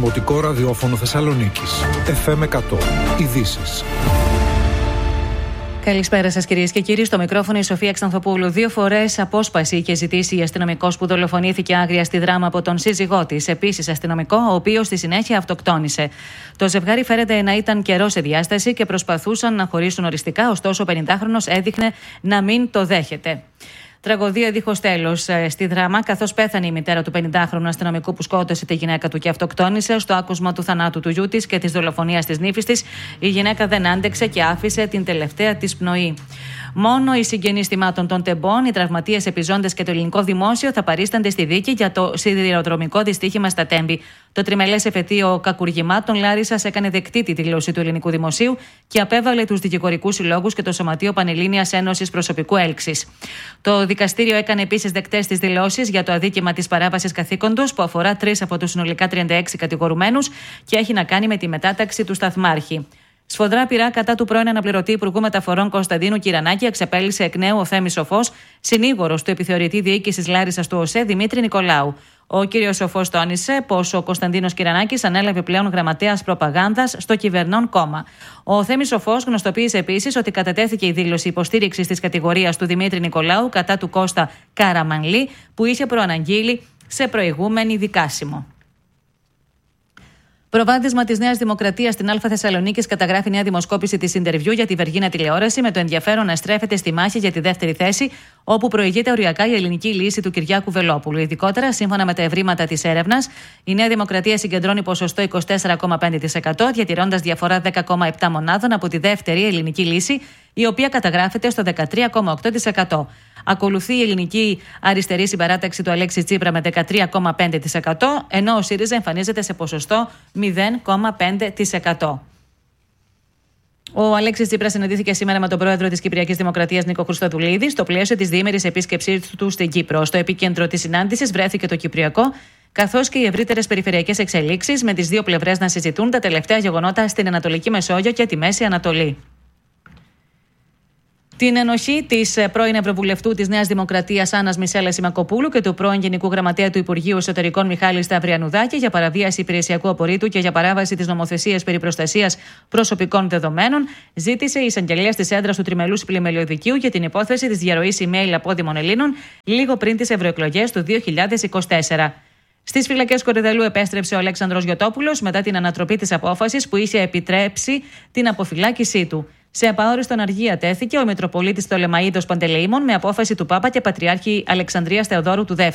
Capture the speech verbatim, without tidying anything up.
Δημοτικό Ραδιόφωνο Θεσσαλονίκης. εφ εμ εκατό. Ειδήσεις. Καλησπέρα σας, κυρίες και κύριοι. Στο μικρόφωνο η Σοφία Ξανθοπούλου. Δύο φορές απόσπαση είχε ζητήσει η αστυνομικός που δολοφονήθηκε άγρια στη Δράμα από τον σύζυγό της. Επίσης, αστυνομικό, ο οποίος στη συνέχεια αυτοκτόνησε. Το ζευγάρι φέρεται να ήταν καιρό σε διάσταση και προσπαθούσαν να χωρίσουν οριστικά, ωστόσο ο πενηντάχρονος έδειχνε να μην το δέχεται. Τραγωδία δίχως τέλος στη Δράμα, καθώς πέθανε η μητέρα του πενηντάχρονου αστυνομικού που σκότωσε τη γυναίκα του και αυτοκτόνησε. Στο άκουσμα του θανάτου του γιού της και της δολοφονίας της νύφης της, η γυναίκα δεν άντεξε και άφησε την τελευταία της πνοή. Μόνο οι συγγενείς θυμάτων των τεμπών, οι τραυματίες επιζώντες και το ελληνικό δημόσιο θα παρίστανται στη δίκη για το σιδηροδρομικό δυστύχημα στα Τέμπη. Το τριμελές εφετείο κακουργημάτων Λάρισσας έκανε δεκτή τη δήλωση του ελληνικού δημοσίου και απέβαλε τους δικηγορικούς συλλόγους και το Σωματείο Πανελλήνιας Ένωσης Προσωπικού Έλξης. Το δικαστήριο έκανε επίσης δεκτές τις δηλώσεις για το αδίκημα της παράβασης καθήκοντος που αφορά τρεις από τους συνολικά τριάντα έξι κατηγορουμένους και έχει να κάνει με τη μετάταξη του σταθμάρχη. Σφοδρά πειρά κατά του πρώην αναπληρωτή Υπουργού Μεταφορών Κωνσταντίνου Κυρανάκη εξεπέλυσε εκ νέου ο Θέμης Σοφός, συνήγορος του επιθεωρητή διοίκησης Λάρισσας του ΟΣΕ Δημήτρη Νικολάου. Ο κύριος Σοφός τόνισε πως ο Κωνσταντίνος Κυρανάκης ανέλαβε πλέον γραμματέας προπαγάνδας στο κυβερνών κόμμα. Ο Θέμης Σοφός γνωστοποίησε επίσης ότι κατατέθηκε η δήλωση υποστήριξης της κατηγορίας του Δημήτρη Νικολάου κατά του Κώστα Καραμανλή, που είχε προαναγγείλει σε προηγούμενη δικάσιμο. Προβάδισμα της Νέας Δημοκρατίας στην Α Θεσσαλονίκης καταγράφει νέα δημοσκόπηση της Ιντερβιού για τη Βεργίνα τηλεόραση, με το ενδιαφέρον να στρέφεται στη μάχη για τη δεύτερη θέση, όπου προηγείται οριακά η ελληνική λύση του Κυριάκου Βελόπουλου. Ειδικότερα, σύμφωνα με τα ευρήματα της έρευνας, η Νέα Δημοκρατία συγκεντρώνει ποσοστό είκοσι τέσσερα κόμμα πέντε τοις εκατό, διατηρώντας διαφορά δέκα κόμμα επτά μονάδων από τη δεύτερη ελληνική λύση, η οποία καταγράφεται στο δεκατρία κόμμα οκτώ τοις εκατό. Ακολουθεί η ελληνική αριστερή συμπαράταξη του Αλέξη Τσίπρα με δεκατρία κόμμα πέντε τοις εκατό, ενώ ο ΣΥΡΙΖΑ εμφανίζεται σε ποσοστό μηδέν κόμμα πέντε τοις εκατό. Ο Αλέξης Τσίπρας συναντήθηκε σήμερα με τον πρόεδρο της Κυπριακής Δημοκρατίας Νίκο Χρυστοδουλίδη στο πλαίσιο της διήμερης επίσκεψής του στην Κύπρο. Στο επίκεντρο της συνάντησης βρέθηκε το Κυπριακό, καθώς και οι ευρύτερες περιφερειακές εξελίξεις, με τις δύο πλευρές να συζητούν τα τελευταία γεγονότα στην Ανατολική Μεσόγειο και τη Μέση Ανατολή. Την ενοχή της πρώην Ευρωβουλευτού της Νέας Δημοκρατίας Άννας Μισέλα Σιμακοπούλου και του πρώην Γενικού Γραμματέα του Υπουργείου Εσωτερικών Μιχάλη Σταυριανουδάκη για παραβίαση υπηρεσιακού απορρίτου και για παράβαση της νομοθεσίας περί προστασίας προσωπικών δεδομένων, ζήτησε η εισαγγελέας της έδρας του Τριμελούς Πλημελιωδικείου για την υπόθεση της διαρροής email απόδημων Ελλήνων λίγο πριν τις ευρωεκλογές του δύο χιλιάδες είκοσι τέσσερα. Στις φυλακές Κορυδαλού επέστρεψε ο Αλέξανδρος Γιωτόπουλος μετά την ανατροπή της απόφασης που είχε επιτρέψει την αποφυλάκησή του. Σε απαόριστον αργία τέθηκε ο Μητροπολίτης Πτολεμαΐδος Παντελεήμων με απόφαση του Πάπα και Πατριάρχη Αλεξανδρίας Θεοδόρου του